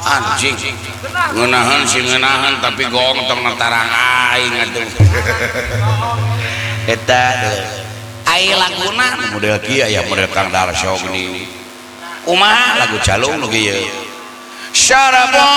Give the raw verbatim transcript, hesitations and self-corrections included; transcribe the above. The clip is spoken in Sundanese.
anjing ngeunaheun si ngeunaheun tapi gong tong tarang aing atuh eta ai laguna model kieu aya model Kang Darsyo gini kumaha lagu calung nu kieu syarabun